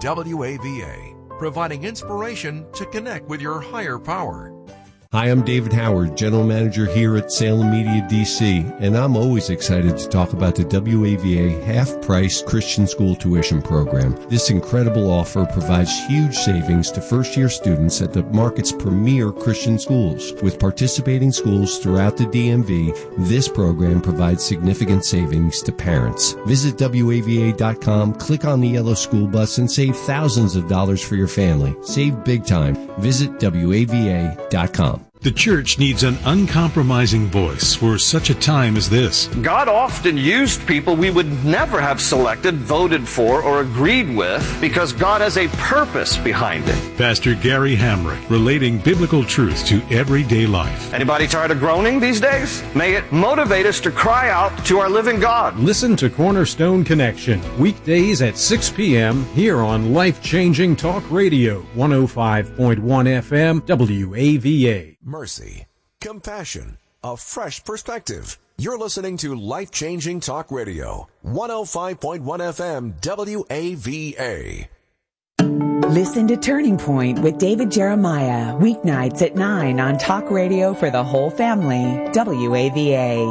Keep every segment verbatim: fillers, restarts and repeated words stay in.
W A V A, providing inspiration to connect with your higher power. Hi, I'm David Howard, General Manager here at Salem Media D C, and I'm always excited to talk about the W A V A half-price Christian school tuition program. This incredible offer provides huge savings to first-year students at the market's premier Christian schools. With participating schools throughout the D M V, this program provides significant savings to parents. Visit W A V A dot com, click on the yellow school bus, and save thousands of dollars for your family. Save big time. Visit W A V A dot com. The church needs an uncompromising voice for such a time as this. God often used people we would never have selected, voted for, or agreed with because God has a purpose behind it. Pastor Gary Hamrick, relating biblical truth to everyday life. Anybody tired of groaning these days? May it motivate us to cry out to our living God. Listen to Cornerstone Connection, weekdays at six p.m. here on Life Changing Talk Radio, one oh five point one F M, W A V A. Mercy, compassion, a fresh perspective. You're listening to Life-Changing Talk Radio, one oh five point one F M, W A V A. Listen to Turning Point with David Jeremiah, weeknights at nine on Talk Radio for the whole family, W A V A.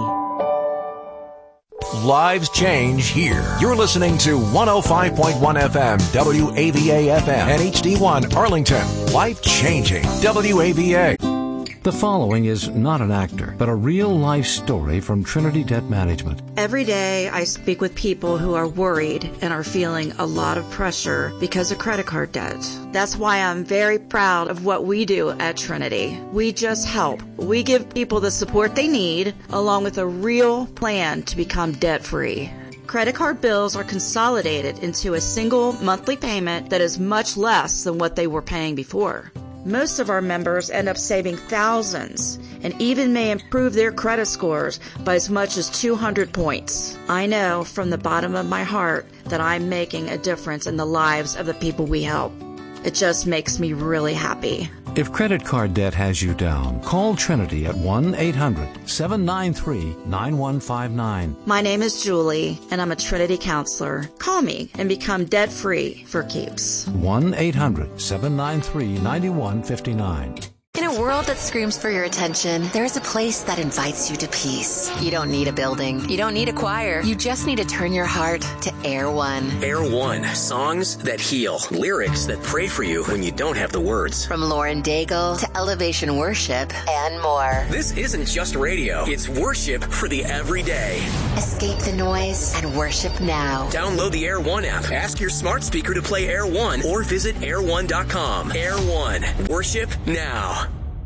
Lives change here. You're listening to one oh five point one F M, W A V A F M, and H D one Arlington. Life-changing, W A V A. The following is not an actor, but a real-life story from Trinity Debt Management. Every day I speak with people who are worried and are feeling a lot of pressure because of credit card debt. That's why I'm very proud of what we do at Trinity. We just help. We give people the support they need, along with a real plan to become debt-free. Credit card bills are consolidated into a single monthly payment that is much less than what they were paying before. Most of our members end up saving thousands and even may improve their credit scores by as much as two hundred points. I know from the bottom of my heart that I'm making a difference in the lives of the people we help. It just makes me really happy. If credit card debt has you down, call Trinity at one eight hundred seven nine three nine one five nine. My name is Julie, and I'm a Trinity counselor. Call me and become debt-free for keeps. one eight hundred seven nine three nine one five nine. In a world that screams for your attention, there's a place that invites you to peace. You don't need a building. You don't need a choir. You just need to turn your heart to Air One. Air One. Songs that heal. Lyrics that pray for you when you don't have the words. From Lauren Daigle to Elevation Worship and more. This isn't just radio. It's worship for the everyday. Escape the noise and worship now. Download the Air One app. Ask your smart speaker to play Air One or visit air one dot com. Air One. Worship now.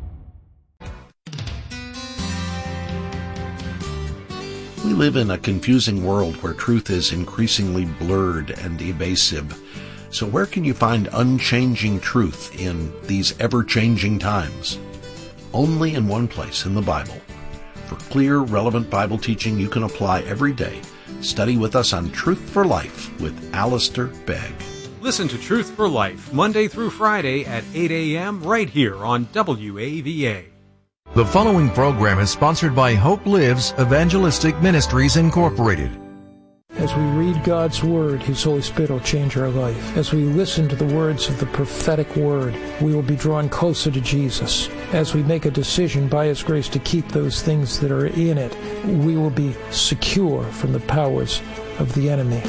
We live in a confusing world where truth is increasingly blurred and evasive. So where can you find unchanging truth in these ever-changing times? Only in one place, in the Bible. For clear, relevant Bible teaching you can apply every day, study with us on Truth for Life with Alistair Begg. Listen to Truth for Life, Monday through Friday at eight a.m. right here on W A V A. The following program is sponsored by Hope Lives Evangelistic Ministries, Incorporated. As we read God's Word, His Holy Spirit will change our life. As we listen to the words of the prophetic Word, we will be drawn closer to Jesus. As we make a decision by His grace to keep those things that are in it, we will be secure from the powers of the enemy.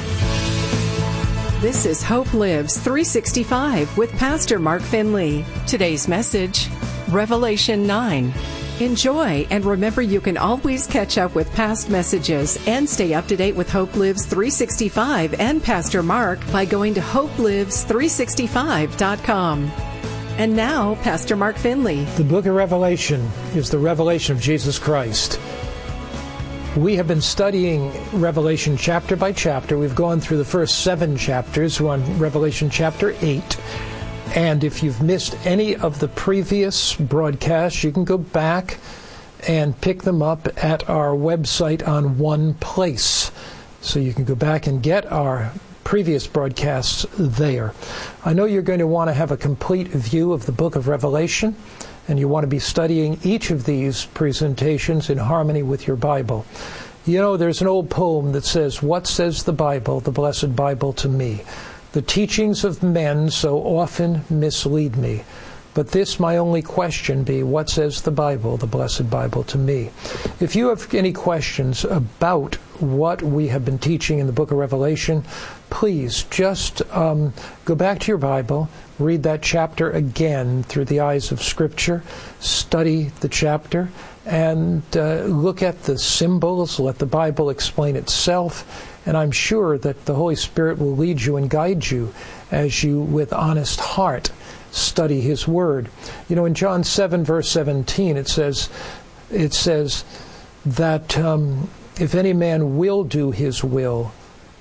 This is Hope Lives three sixty-five with Pastor Mark Finley. Today's message, Revelation nine. Enjoy, and remember you can always catch up with past messages and stay up to date with Hope Lives three sixty-five and Pastor Mark by going to hope lives three sixty-five dot com. And now, Pastor Mark Finley. The book of Revelation is the revelation of Jesus Christ. We have been studying Revelation chapter by chapter. We've gone through the first seven chapters. We're on Revelation chapter eight. And if you've missed any of the previous broadcasts, you can go back and pick them up at our website on One Place. So you can go back and get our previous broadcasts there. I know you're going to want to have a complete view of the book of Revelation, and you want to be studying each of these presentations in harmony with your Bible. You know, there's an old poem that says, "What says the Bible, the blessed Bible, to me?" The teachings of men so often mislead me. But this my only question be, what says the Bible, the blessed Bible, to me? If you have any questions about what we have been teaching in the book of Revelation, please just um, go back to your Bible, read that chapter again through the eyes of Scripture, study the chapter, and uh, look at the symbols, let the Bible explain itself, and I'm sure that the Holy Spirit will lead you and guide you as you, with honest heart, study His Word. You know, in John seven, verse seventeen, it says, it says that um, if any man will do His will,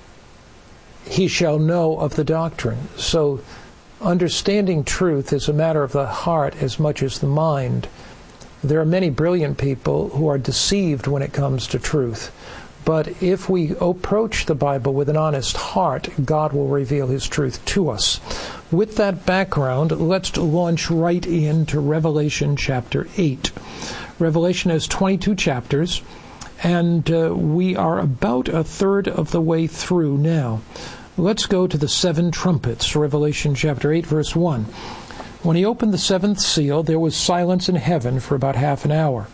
he shall know of the doctrine. So, understanding truth is a matter of the heart as much as the mind. There are many brilliant people who are deceived when it comes to truth. But if we approach the Bible with an honest heart, God will reveal His truth to us. With that background, let's launch right into Revelation chapter eight. Revelation has twenty-two chapters, and uh, we are about a third of the way through now. Let's go to the seven trumpets, Revelation chapter eight, verse one. When He opened the seventh seal, there was silence in heaven for about half an hour.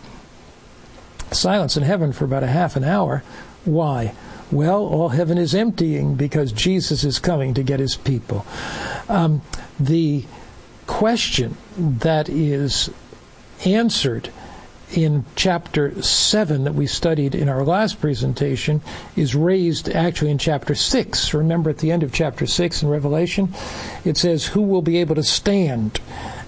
Silence in heaven for about a half an hour. Why? Well, all heaven is emptying because Jesus is coming to get His people. Um, the question that is answered in chapter seven that we studied in our last presentation is raised actually in chapter six. Remember, at the end of chapter six in Revelation, it says, who will be able to stand?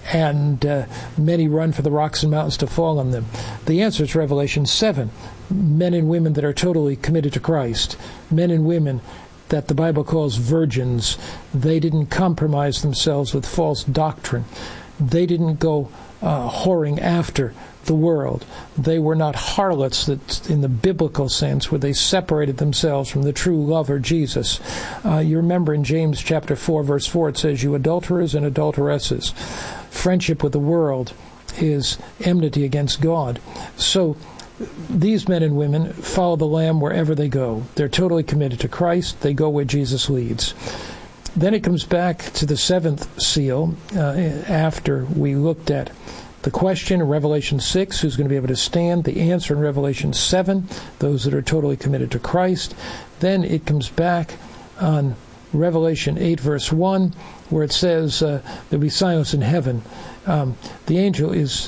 And uh, many run for the rocks and mountains to fall on them. The answer is Revelation seven. Men and women that are totally committed to Christ. Men and women that the Bible calls virgins. They didn't compromise themselves with false doctrine. They didn't go uh, whoring after the world. They were not harlots that, in the biblical sense, where they separated themselves from the true lover, Jesus. Uh, you remember in James chapter four, verse four, it says, you adulterers and adulteresses. Friendship with the world is enmity against God. So these men and women follow the Lamb wherever they go. They're totally committed to Christ. They go where Jesus leads. Then it comes back to the seventh seal uh, after we looked at the question in Revelation six, who's going to be able to stand? The answer in Revelation seven, those that are totally committed to Christ. Then it comes back on Revelation eight, verse one, where it says uh, there'll be silence in heaven. Um, the angel is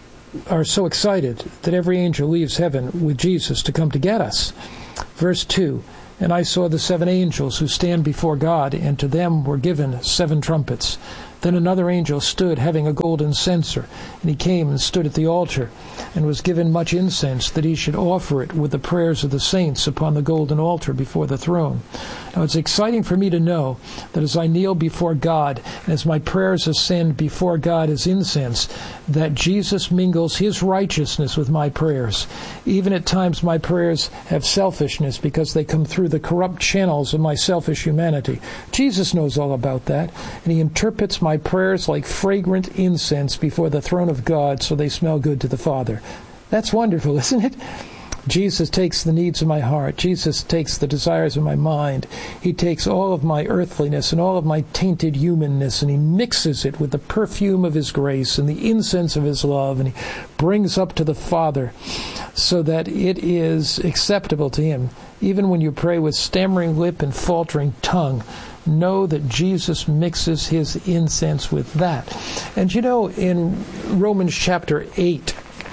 are so excited that every angel leaves heaven with Jesus to come to get us. Verse two, and I saw the seven angels who stand before God, and to them were given seven trumpets. Then another angel stood, having a golden censer, and he came and stood at the altar, and was given much incense, that he should offer it with the prayers of the saints upon the golden altar before the throne. Now it's exciting for me to know that as I kneel before God, and as my prayers ascend before God as incense, that Jesus mingles His righteousness with my prayers. Even at times my prayers have selfishness because they come through the corrupt channels of my selfish humanity. Jesus knows all about that, and He interprets my prayers like fragrant incense before the throne of God, so they smell good to the Father. That's wonderful, isn't it? Jesus takes the needs of my heart. Jesus takes the desires of my mind. He takes all of my earthliness and all of my tainted humanness, and He mixes it with the perfume of His grace and the incense of His love, and He brings up to the Father so that it is acceptable to Him. Even when you pray with stammering lip and faltering tongue, know that Jesus mixes His incense with that. And you know, in Romans chapter eight,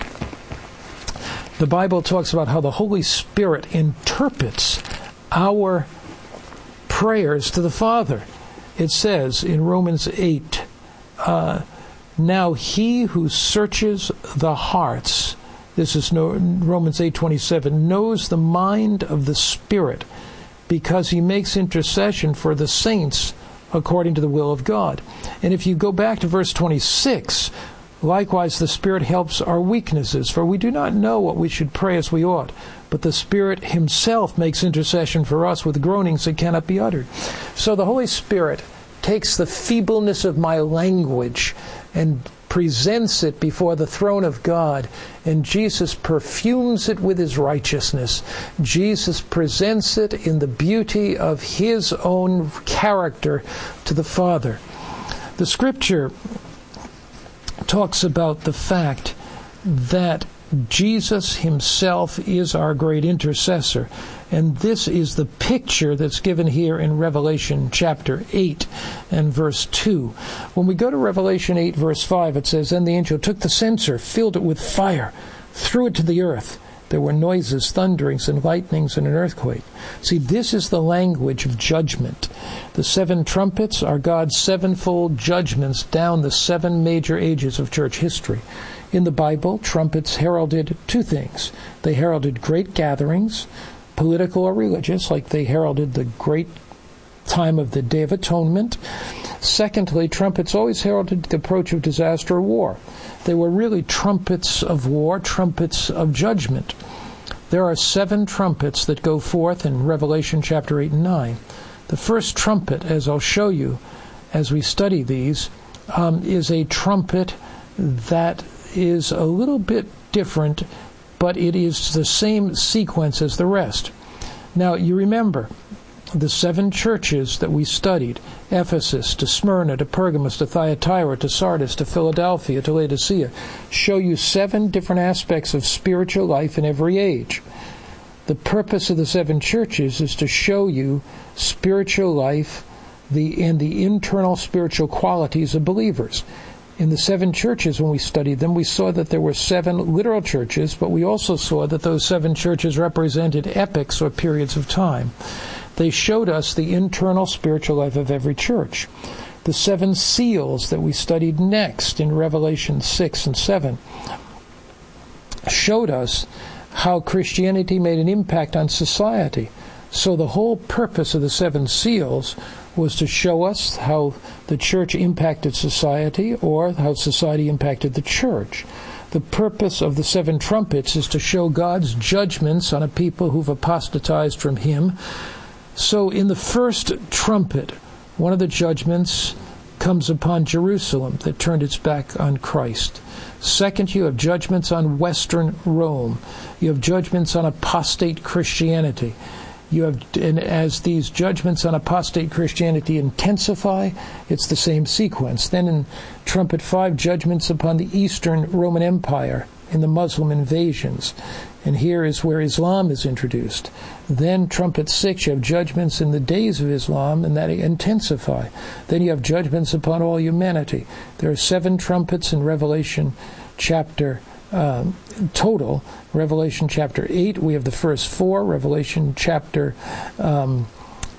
the Bible talks about how the Holy Spirit interprets our prayers to the Father. It says in Romans eight, uh, now He who searches the hearts, this is no, Romans eight twenty-seven, knows the mind of the Spirit, because He makes intercession for the saints according to the will of God. And if you go back to verse twenty-six, likewise the Spirit helps our weaknesses, for we do not know what we should pray as we ought, but the Spirit Himself makes intercession for us with groanings that cannot be uttered. So the Holy Spirit takes the feebleness of my language and presents it before the throne of God, and Jesus perfumes it with his righteousness. Jesus presents it in the beauty of his own character to the Father. The Scripture talks about the fact that Jesus himself is our great intercessor. And this is the picture that's given here in Revelation chapter eight and verse two. When we go to Revelation eight verse five, it says, "Then the angel took the censer, filled it with fire, threw it to the earth. There were noises, thunderings, and lightnings, and an earthquake." See, this is the language of judgment. The seven trumpets are God's sevenfold judgments down the seven major ages of church history. In the Bible, trumpets heralded two things. They heralded great gatherings, political or religious, like they heralded the great time of the Day of Atonement. Secondly, trumpets always heralded the approach of disaster or war. They were really trumpets of war, trumpets of judgment. There are seven trumpets that go forth in Revelation chapter eight and nine. The first trumpet, as I'll show you as we study these, um, is a trumpet that is a little bit different, but it is the same sequence as the rest. Now, you remember the seven churches that we studied, Ephesus, to Smyrna, to Pergamos, to Thyatira, to Sardis, to Philadelphia, to Laodicea, show you seven different aspects of spiritual life in every age. The purpose of the seven churches is to show you spiritual life the and the internal spiritual qualities of believers. In the seven churches, when we studied them, we saw that there were seven literal churches, but we also saw that those seven churches represented epochs or periods of time. They showed us the internal spiritual life of every church. The seven seals that we studied next in Revelation six and seven showed us how Christianity made an impact on society. So the whole purpose of the seven seals was to show us how the church impacted society or how society impacted the church. The purpose of the seven trumpets is to show God's judgments on a people who've apostatized from him. So in the first trumpet, one of the judgments comes upon Jerusalem that turned its back on Christ. Second, you have judgments on Western Rome. You have judgments on apostate Christianity. You have, and as these judgments on apostate Christianity intensify, it's the same sequence. Then in trumpet five, judgments upon the Eastern Roman Empire in the Muslim invasions. And here is where Islam is introduced. Then trumpet six, you have judgments in the days of Islam, and that intensify. Then you have judgments upon all humanity. There are seven trumpets in Revelation chapter Um, total. Revelation chapter eight, we have the first four. Revelation chapter um,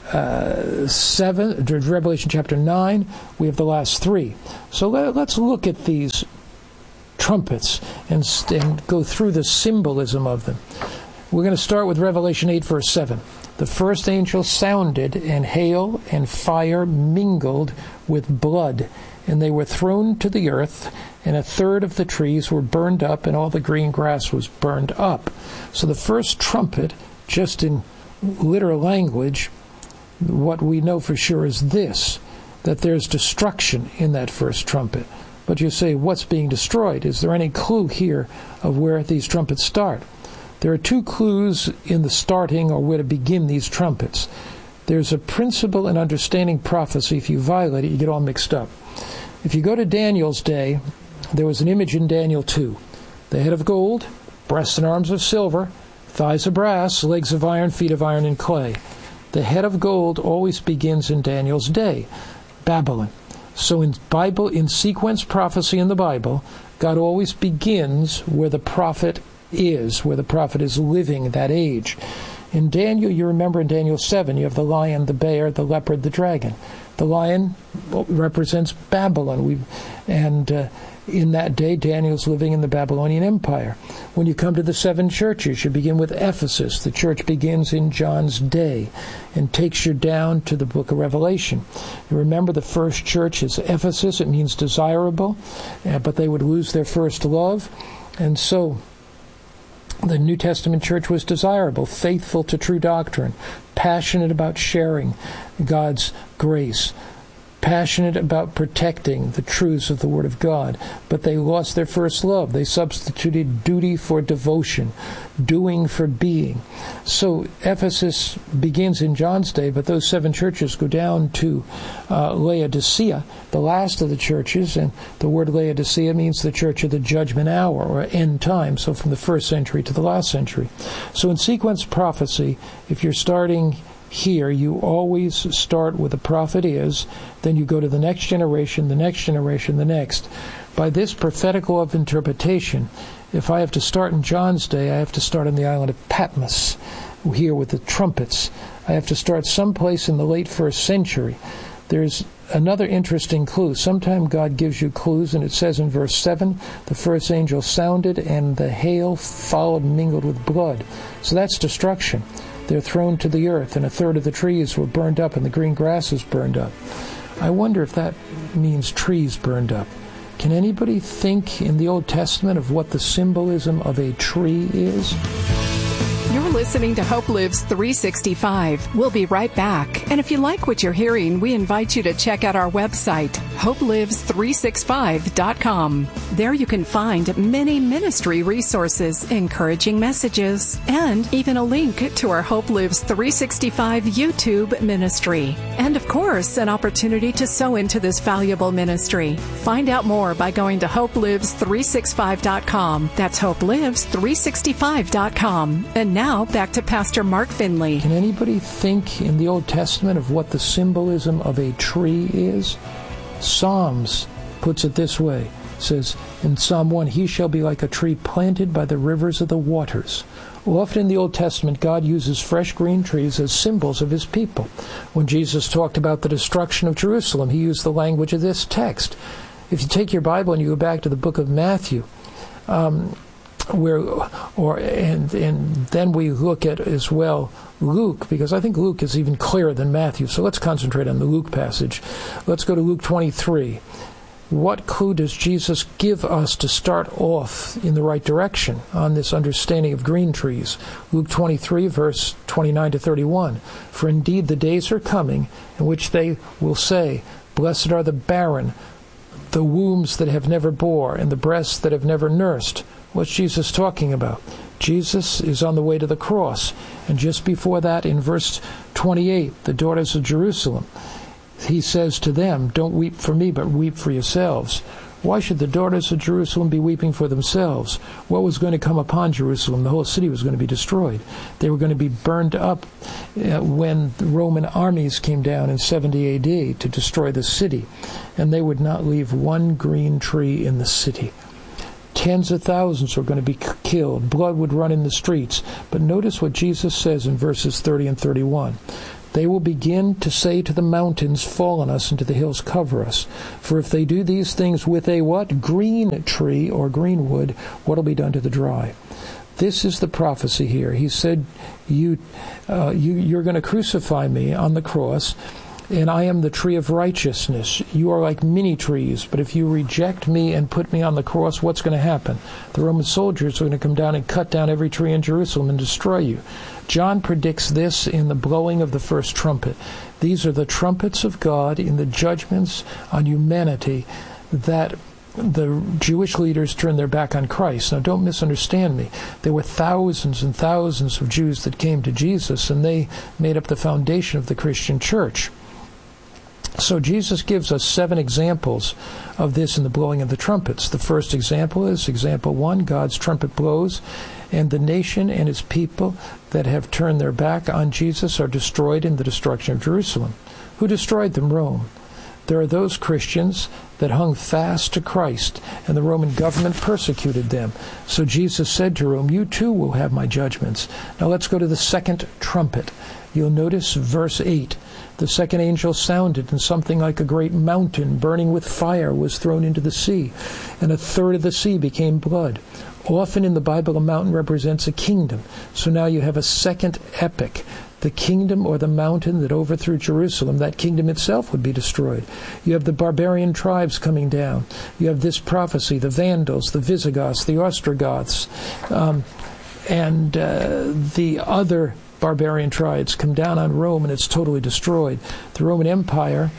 uh, seven, Revelation chapter nine, we have the last three. So let, let's look at these trumpets and, and go through the symbolism of them. We're going to start with Revelation eight, verse seven. The first angel sounded, and hail and fire mingled with blood, and they were thrown to the earth, and a third of the trees were burned up, and all the green grass was burned up. So the first trumpet, just in literal language, what we know for sure is this, that there's destruction in that first trumpet. But you say, what's being destroyed? Is there any clue here of where these trumpets start? There are two clues in the starting or where to begin these trumpets. There's a principle in understanding prophecy. If you violate it, you get all mixed up. If you go to Daniel's day, there was an image in Daniel two. The head of gold, breasts and arms of silver, thighs of brass, legs of iron, feet of iron and clay. The head of gold always begins in Daniel's day, Babylon. So in Bible, in sequence prophecy in the Bible, God always begins where the prophet is, where the prophet is living that age. In Daniel, you remember in Daniel seven, you have the lion, the bear, the leopard, the dragon. The lion represents Babylon. We, and uh, in that day, Daniel's living in the Babylonian Empire. When you come to the seven churches, you begin with Ephesus. The church begins in John's day and takes you down to the book of Revelation. You remember the first church is Ephesus. It means desirable, uh, but they would lose their first love. And so the New Testament church was desirable, faithful to true doctrine, passionate about sharing God's grace. passionate about protecting the truths of the Word of God, but they lost their first love. They substituted duty for devotion, doing for being. So Ephesus begins in John's day, but those seven churches go down to uh, Laodicea, the last of the churches, and the word Laodicea means the church of the judgment hour, or end time, so from the first century to the last century. So in sequence prophecy, if you're starting here, you always start with the prophet is, then you go to the next generation, the next generation, the next. By this prophetic law of interpretation, if I have to start in John's day, I have to start on the island of Patmos, here with the trumpets. I have to start someplace in the late first century. There's another interesting clue. Sometime God gives you clues, and it says in verse seven, the first angel sounded, and the hail followed mingled with blood. So that's destruction. They're thrown to the earth, and a third of the trees were burned up, and the green grasses burned up. I wonder if that means trees burned up. Can anybody think in the Old Testament of what the symbolism of a tree is? You're listening to Hope Lives three sixty-five. We'll be right back. And if you like what you're hearing, we invite you to check out our website, hope lives three sixty-five dot com. There you can find many ministry resources, encouraging messages, and even a link to our Hope Lives three sixty-five YouTube ministry. And of course, an opportunity to sow into this valuable ministry. Find out more by going to hope lives three sixty-five dot com. That's hope lives three sixty-five dot com. And now, back to Pastor Mark Finley. Can anybody think in the Old Testament of what the symbolism of a tree is? Psalms puts it this way. It says in Psalm one, he shall be like a tree planted by the rivers of the waters. Often in the Old Testament, God uses fresh green trees as symbols of his people. When Jesus talked about the destruction of Jerusalem, he used the language of this text. If you take your Bible and you go back to the book of Matthew, um, where, or and and then we look at as well Luke, because I think Luke is even clearer than Matthew. So let's concentrate on the Luke passage. Let's go to Luke twenty-three. What clue does Jesus give us to start off in the right direction on this understanding of green trees? Luke twenty-three, verse twenty-nine to thirty-one. For indeed the days are coming in which they will say, blessed are the barren, the wombs that have never bore, and the breasts that have never nursed. What's Jesus talking about? Jesus is on the way to the cross. And just before that, in verse twenty-eight, the daughters of Jerusalem, he says to them, don't weep for me, but weep for yourselves. Why should the daughters of Jerusalem be weeping for themselves? What was going to come upon Jerusalem? The whole city was going to be destroyed. They were going to be burned up uh, when the Roman armies came down in seventy A D to destroy the city. And they would not leave one green tree in the city. Tens of thousands were going to be killed. Blood would run in the streets. But notice what Jesus says in verses thirty and thirty-one. They will begin to say to the mountains, fall on us, and to the hills, cover us. For if they do these things with a what? Green tree or green wood, what will be done to the dry? This is the prophecy here. He said, you, uh, you, you're going to crucify me on the cross, and I am the tree of righteousness. You are like many trees, but if you reject me and put me on the cross, what's going to happen? The Roman soldiers are going to come down and cut down every tree in Jerusalem and destroy you. John predicts this in the blowing of the first trumpet. These are the trumpets of God in the judgments on humanity that the Jewish leaders turned their back on Christ. Now, don't misunderstand me. There were thousands and thousands of Jews that came to Jesus, and they made up the foundation of the Christian church. So Jesus gives us seven examples of this in the blowing of the trumpets. The first example is, example one, God's trumpet blows, and the nation and its people that have turned their back on Jesus are destroyed in the destruction of Jerusalem. Who destroyed them? Rome. There are those Christians that hung fast to Christ, and the Roman government persecuted them. So Jesus said to Rome, you too will have my judgments. Now let's go to the second trumpet. You'll notice verse eight. The second angel sounded, and something like a great mountain burning with fire was thrown into the sea, and a third of the sea became blood. Often in the Bible, a mountain represents a kingdom. So now you have a second epic. The kingdom or the mountain that overthrew Jerusalem, that kingdom itself would be destroyed. You have the barbarian tribes coming down. You have this prophecy, the Vandals, the Visigoths, the Ostrogoths, um, and uh, the other barbarian tribes come down on Rome, and it's totally destroyed. The Roman Empire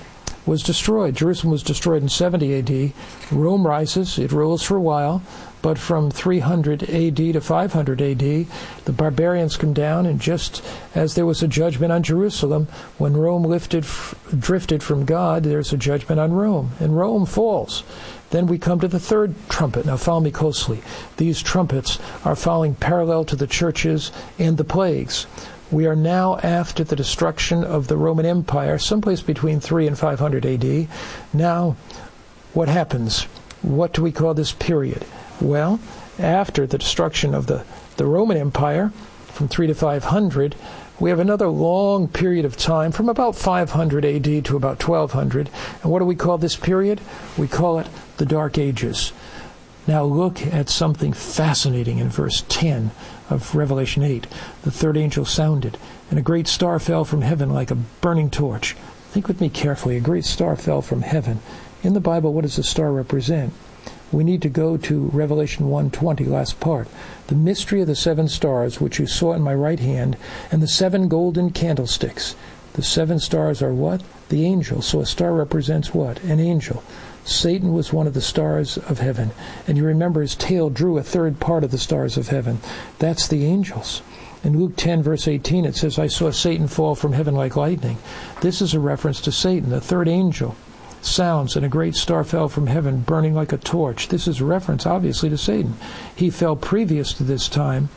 was destroyed. Jerusalem was destroyed in seventy A D. Rome rises. It rules for a while. But from three hundred A D to five hundred A D, the barbarians come down, and just as there was a judgment on Jerusalem, when Rome lifted, drifted from God, there's a judgment on Rome, and Rome falls. Then we come to the third trumpet. Now follow me closely. These trumpets are following parallel to the churches and the plagues. We are now after the destruction of the Roman Empire, someplace between three and five hundred A D. Now, what happens? What do we call this period? Well, after the destruction of the, the Roman Empire, from three to five hundred, we have another long period of time from about five hundred A D to about twelve hundred. And what do we call this period? We call it the Dark Ages. Now look at something fascinating in verse ten of Revelation eight. The third angel sounded, and a great star fell from heaven like a burning torch. Think with me carefully. A great star fell from heaven. In the Bible, what does a star represent? We need to go to Revelation one twenty, last part. The mystery of the seven stars, which you saw in my right hand, and the seven golden candlesticks. The seven stars are what? The angels. So a star represents what? An angel. Satan was one of the stars of heaven. And you remember his tail drew a third part of the stars of heaven. That's the angels. In Luke ten, verse eighteen, it says, I saw Satan fall from heaven like lightning. This is a reference to Satan, the third angel. Sounds, and a great star fell from heaven, burning like a torch. This is a reference, obviously, to Satan. He fell previous to this time.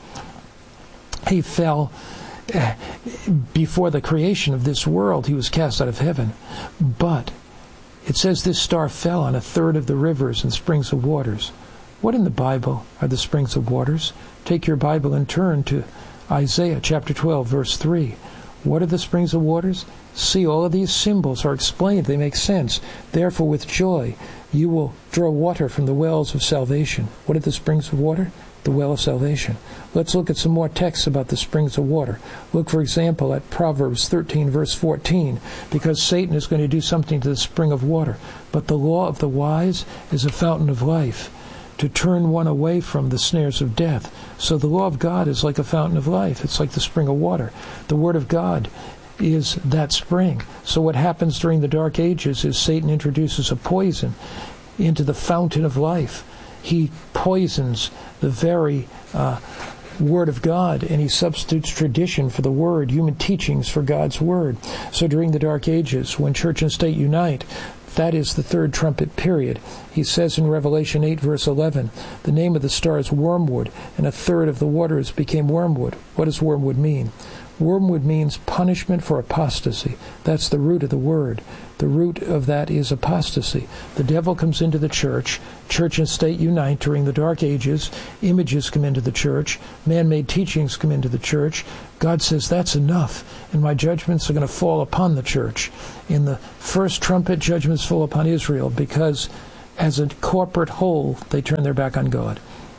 He fell uh, before the creation of this world. He was cast out of heaven. But it says this star fell on a third of the rivers and springs of waters. What in the Bible are the springs of waters? Take your Bible and turn to Isaiah chapter twelve, verse three. What are the springs of waters? See, all of these symbols are explained. They make sense. Therefore, with joy, you will draw water from the wells of salvation. What are the springs of water? The well of salvation. Let's look at some more texts about the springs of water. Look, for example, at Proverbs thirteen, verse fourteen, because Satan is going to do something to the spring of water. But the law of the wise is a fountain of life, to turn one away from the snares of death. So the law of God is like a fountain of life. It's like the spring of water. The Word of God is that spring. So what happens during the Dark Ages is Satan introduces a poison into the fountain of life. He poisons the very uh, Word of God, and he substitutes tradition for the Word, human teachings for God's Word. So during the Dark Ages, when church and state unite, that is the third trumpet period. He says in Revelation eight, verse eleven, the name of the star is wormwood, and a third of the waters became wormwood. What does wormwood mean? Wormwood means punishment for apostasy. That's the root of the word. The root of that is apostasy. The devil comes into the church. Church and state unite during the Dark Ages. Images come into the church. Man-made teachings come into the church. God says, that's enough, and my judgments are going to fall upon the church. In the first trumpet, judgments fall upon Israel because as a corporate whole, they turn their back on God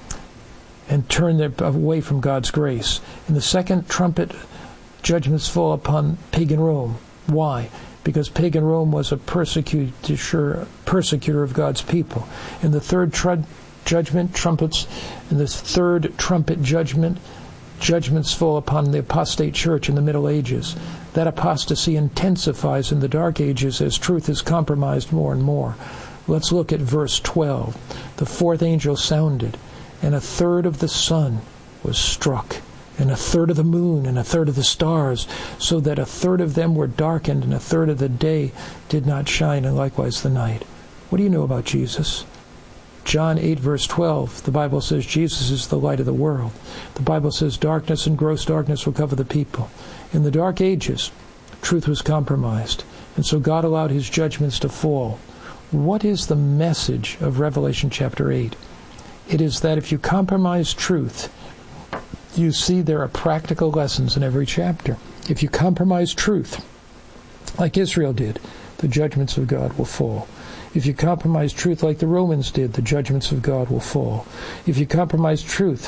and turn their, away from God's grace. In the second trumpet, judgments fall upon pagan Rome. Why? Because pagan Rome was a persecutor, persecutor of God's people. In the third tr- judgment, trumpets, in the third trumpet judgment, judgments fall upon the apostate church in the Middle Ages. That apostasy intensifies in the Dark Ages as truth is compromised more and more. Let's look at verse twelve. The fourth angel sounded, and a third of the sun was struck, and a third of the moon, and a third of the stars, so that a third of them were darkened, and a third of the day did not shine, and likewise the night. What do you know about Jesus? John eight, verse twelve, the Bible says Jesus is the light of the world. The Bible says darkness and gross darkness will cover the people. In the Dark Ages, truth was compromised, and so God allowed his judgments to fall. What is the message of Revelation chapter eight? It is that if you compromise truth, you see there are practical lessons in every chapter. If you compromise truth, like Israel did, the judgments of God will fall. If you compromise truth like the Romans did, the judgments of God will fall. If you compromise truth,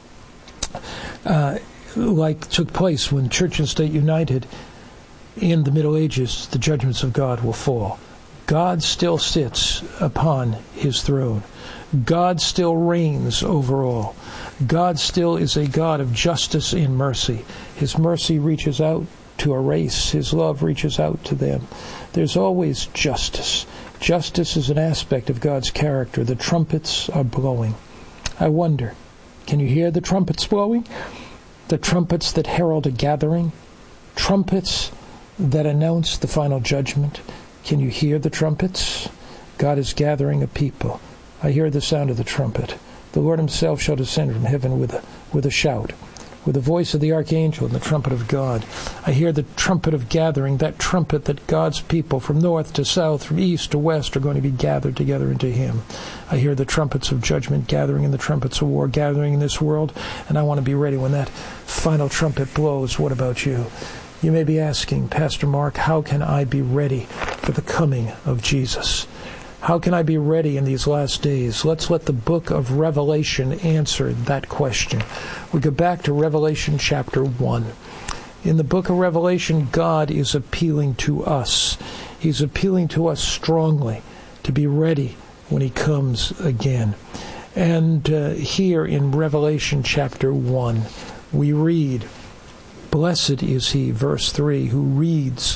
uh, like took place when church and state united in the Middle Ages, the judgments of God will fall. God still sits upon his throne. God still reigns over all. God still is a God of justice and mercy. His mercy reaches out to a race. His love reaches out to them. There's always justice. Justice is an aspect of God's character. The trumpets are blowing. I wonder, can you hear the trumpets blowing? The trumpets that herald a gathering? Trumpets that announce the final judgment? Can you hear the trumpets? God is gathering a people. I hear the sound of the trumpet. The Lord himself shall descend from heaven with a, with a shout, with the voice of the archangel and the trumpet of God. I hear the trumpet of gathering, that trumpet that God's people from north to south, from east to west are going to be gathered together into him. I hear the trumpets of judgment gathering and the trumpets of war gathering in this world, and I want to be ready when that final trumpet blows. What about you? You may be asking, Pastor Mark, how can I be ready for the coming of Jesus? How can I be ready in these last days? Let's let the book of Revelation answer that question. We go back to Revelation chapter one. In the book of Revelation, God is appealing to us. He's appealing to us strongly to be ready when he comes again. And uh, here in Revelation chapter one, we read, "Blessed is he," verse three, "who reads,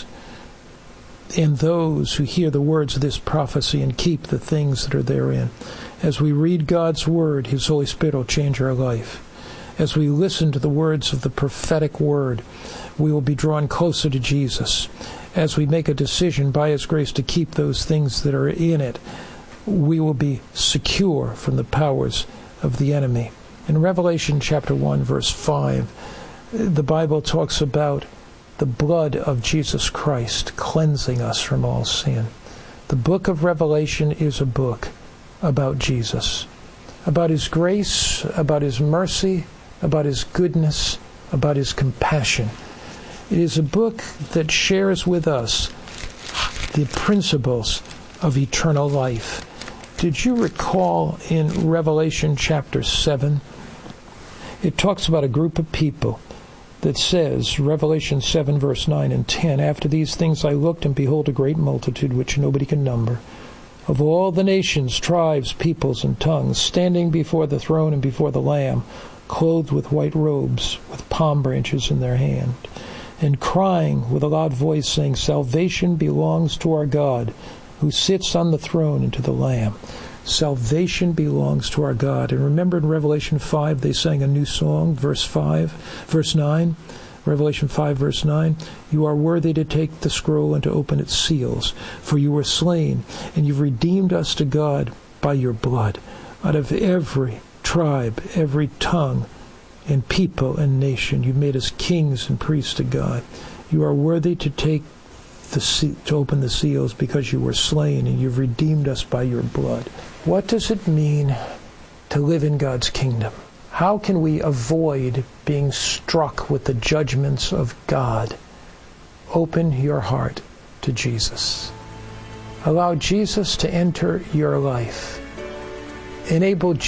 and those who hear the words of this prophecy and keep the things that are therein." As we read God's word, his Holy Spirit will change our life. As we listen to the words of the prophetic word, we will be drawn closer to Jesus. As we make a decision by his grace to keep those things that are in it, we will be secure from the powers of the enemy. In Revelation chapter one, verse five, the Bible talks about the blood of Jesus Christ cleansing us from all sin. The book of Revelation is a book about Jesus, about his grace, about his mercy, about his goodness, about his compassion. It is a book that shares with us the principles of eternal life. Did you recall in Revelation chapter seven, it talks about a group of people that says, Revelation seven, verse nine and ten, "After these things I looked, and behold, a great multitude, which nobody can number, of all the nations, tribes, peoples, and tongues, standing before the throne and before the Lamb, clothed with white robes, with palm branches in their hand, and crying with a loud voice, saying, Salvation belongs to our God, who sits on the throne, and to the Lamb." Salvation belongs to our God. And remember in Revelation five, they sang a new song, verse five, verse nine, Revelation five, verse nine, "You are worthy to take the scroll and to open its seals, for you were slain, and you've redeemed us to God by your blood, out of every tribe, every tongue, and people and nation. You've made us kings and priests to God. You are worthy to take the to open the seals, because you were slain, and you've redeemed us by your blood." What does it mean to live in God's kingdom? How can we avoid being struck with the judgments of God? Open your heart to Jesus. Allow Jesus to enter your life. Enable Jesus